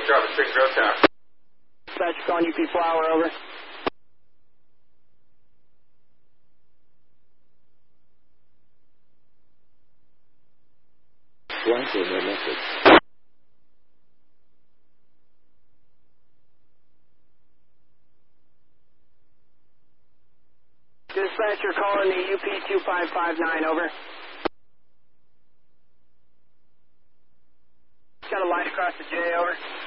drop a Spring Grove Tower. Dispatcher calling UP Flower, over. Blank or no message. Dispatcher calling the UP 2559, over. Got a light across the J, over.